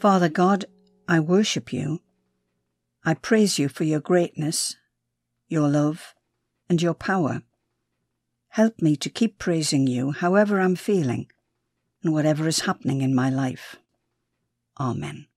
Father God, I worship you. I praise you for your greatness, your love, and your power. Help me to keep praising you however I'm feeling and whatever is happening in my life. Amen.